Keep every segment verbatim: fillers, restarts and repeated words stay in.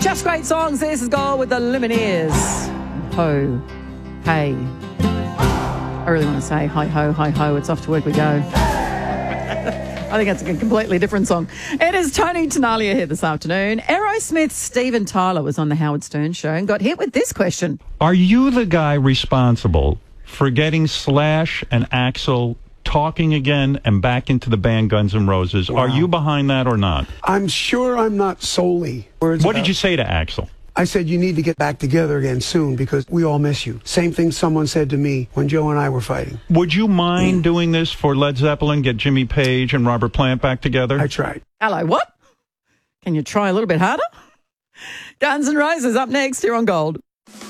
Just great songs. This is Gold with the Lumineers. Ho, hey. I really want to say hi ho, hi ho. It's off to work we go. I think that's a completely different song. It is Tony Tenalia here this afternoon. Aerosmith's Steven Tyler was on the Howard Stern show and got hit with this question. Are you the guy responsible for getting Slash and Axl talking again and back into the band Guns N' Roses? Wow. Are you behind that or not? I'm sure I'm not solely. Words what about, did you say to Axl? I said, you need to get back together again soon because we all miss you. Same thing someone said to me when Joe and I were fighting. Would you mind mm. doing this for Led Zeppelin, get Jimmy Page and Robert Plant back together? I tried. Hello, what? Can you try a little bit harder? Guns N' Roses up next here on Gold.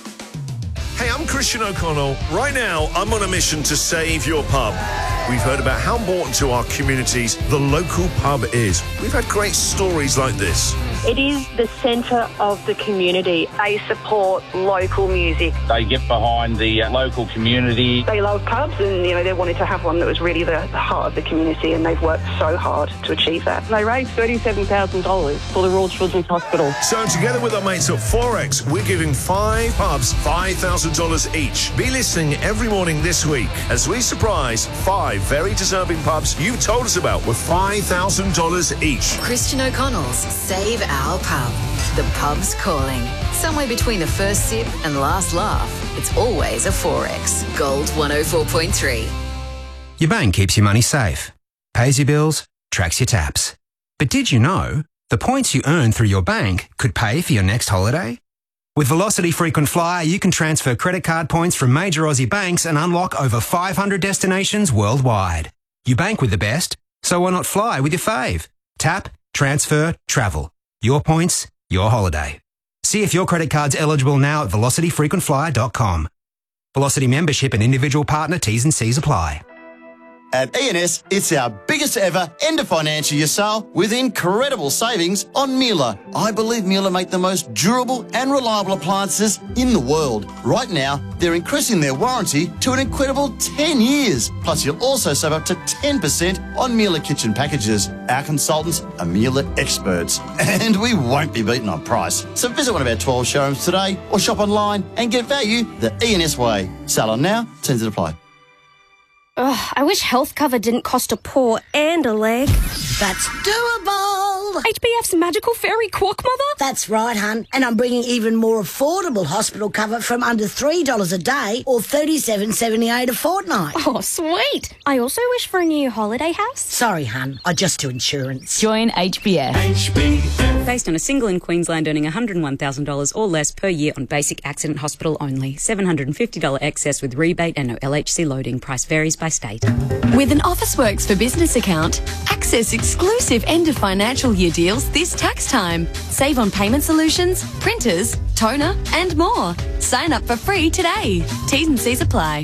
Hey, I'm Christian O'Connell. Right now, I'm on a mission to save your pub. We've heard about how important to our communities the local pub is. We've had great stories like this. It is the centre of the community. They support local music. They get behind the uh, local community. They love pubs and, you know, they wanted to have one that was really the, the heart of the community, and they've worked so hard to achieve that. They raised thirty-seven thousand dollars for the Royal Children's Hospital. So together with our mates at Forex, we're giving five pubs five thousand dollars each. Be listening every morning this week as we surprise five very deserving pubs you've told us about with five thousand dollars each. Christian O'Connell's Save Our Pub. The pub's calling. Somewhere between the first sip and last laugh, it's always a Forex. Gold one oh four point three. Your bank keeps your money safe, pays your bills, tracks your taps. But did you know the points you earn through your bank could pay for your next holiday? With Velocity Frequent Flyer, you can transfer credit card points from major Aussie banks and unlock over five hundred destinations worldwide. You bank with the best, so why not fly with your fave? Tap, transfer, travel. Your points, your holiday. See if your credit card's eligible now at velocity frequent flyer dot com. Velocity membership and individual partner T's and C's apply. At E and S, it's our biggest ever end of financial year sale with incredible savings on Miele. I believe Miele make the most durable and reliable appliances in the world. Right now, they're increasing their warranty to an incredible ten years. Plus, you'll also save up to ten percent on Miele kitchen packages. Our consultants are Miele experts, and we won't be beaten on price. So visit one of our twelve showrooms today or shop online and get value the E and S way. Sale on now, terms apply. Ugh, I wish health cover didn't cost a paw and a leg. That's doable. H B F's magical fairy quack mother? That's right, hun. And I'm bringing even more affordable hospital cover from under three dollars a day or thirty-seven dollars seventy-eight a fortnight. Oh, sweet. I also wish for a new holiday house. Sorry, hun. I just do insurance. Join H B F. H B F. Based on a single in Queensland earning one hundred one thousand dollars or less per year on basic accident hospital only. seven hundred fifty dollars excess with rebate and no L H C loading. Price varies by state. With an Officeworks for Business account, access exclusive end of financial year deals this tax time. Save on payment solutions, printers, toner, and more. Sign up for free today. T's and C's apply.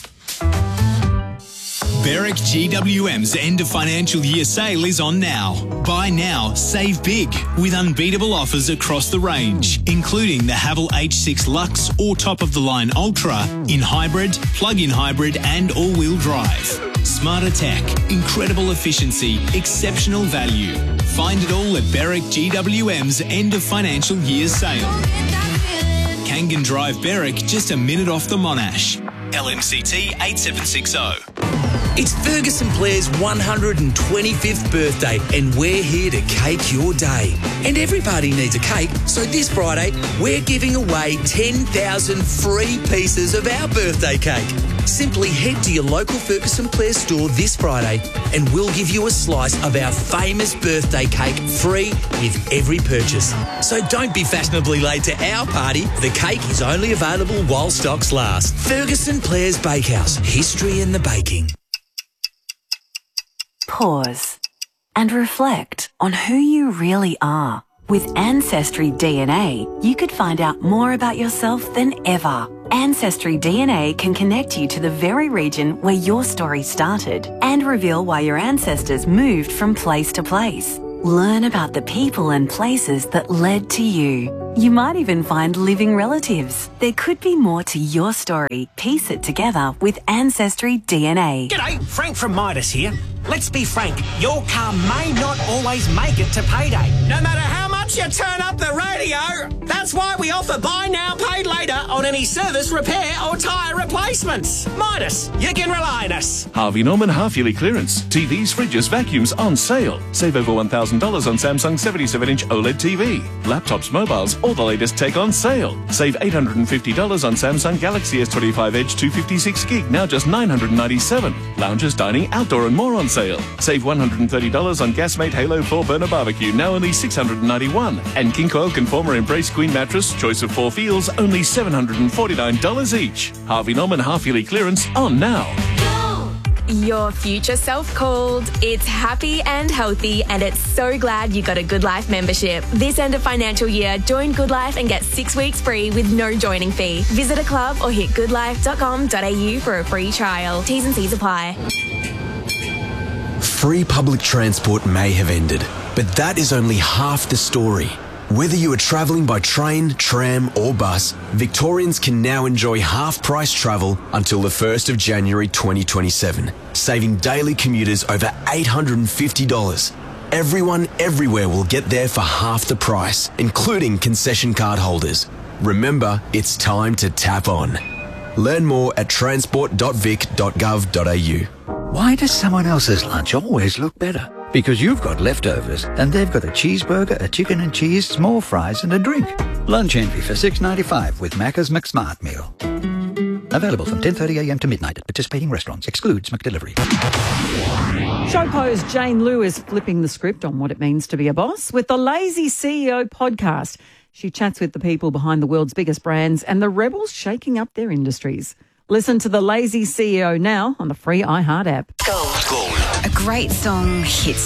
Berwick G W M's end of financial year sale is on now. Buy now, save big with unbeatable offers across the range, including the Haval H six Lux or top-of-the-line Ultra in hybrid, plug-in hybrid and all-wheel drive. Smarter tech, incredible efficiency, exceptional value. Find it all at Berwick G W M's end of financial year sale. Kangan Drive Berwick, just a minute off the Monash. L M C T eight seven six zero. It's Ferguson Blair's one hundred twenty-fifth birthday and we're here to cake your day. And every party needs a cake, so this Friday we're giving away ten thousand free pieces of our birthday cake. Simply head to your local Ferguson Blair store this Friday and we'll give you a slice of our famous birthday cake free with every purchase. So don't be fashionably late to our party. The cake is only available while stocks last. Ferguson Blair's Bakehouse. History in the baking. Pause and reflect on who you really are. With Ancestry D N A, you could find out more about yourself than ever. Ancestry D N A can connect you to the very region where your story started and reveal why your ancestors moved from place to place. Learn about the people and places that led to you. You might even find living relatives. There could be more to your story. Piece it together with Ancestry D N A. G'day, Frank from Midas here. Let's be frank, your car may not always make it to payday. No matter how much you turn up the radio, That's why we offer buy now, pay later on any service, repair or tyre replacements. Midas, you can rely on us. Harvey Norman half-yearly clearance. T Vs, fridges, vacuums on sale. Save over one thousand dollars on Samsung seventy-seven inch OLED T V. Laptops, mobiles, all the latest tech on sale. Save eight hundred fifty dollars on Samsung Galaxy S twenty-five Edge two fifty-six gig, now just nine hundred ninety-seven dollars. Lounges, dining, outdoor and more on sale. Save one hundred thirty dollars on Gasmate Halo four burner barbecue, now only six hundred ninety-one dollars. And King Coil Conformer Embrace Queen mattress, choice of four feels, only seven hundred forty-nine dollars each. Harvey Norman half-yearly clearance on now. Your future self called. It's happy and healthy, and it's so glad you got a Good Life membership. This end of financial year, join Good Life and get six weeks free with no joining fee. Visit a club or hit good life dot com dot a u for a free trial. T's and C's apply. Free public transport may have ended, but that is only half the story. Whether you are travelling by train, tram or bus, Victorians can now enjoy half-price travel until the first of January twenty twenty-seven, saving daily commuters over eight hundred fifty dollars. Everyone everywhere will get there for half the price, including concession card holders. Remember, it's time to tap on. Learn more at transport dot vic dot gov dot a u. Why does someone else's lunch always look better? Because you've got leftovers and they've got a cheeseburger, a chicken and cheese, small fries and a drink. Lunch envy for six ninety-five with Macca's McSmart Meal. Available from ten thirty a m to midnight at participating restaurants. Excludes McDelivery. Show host Jane Liu is flipping the script on what it means to be a boss with the Lazy C E O podcast. She chats with the people behind the world's biggest brands and the rebels shaking up their industries. Listen to the Lazy C E O now on the free iHeart app. A great song hits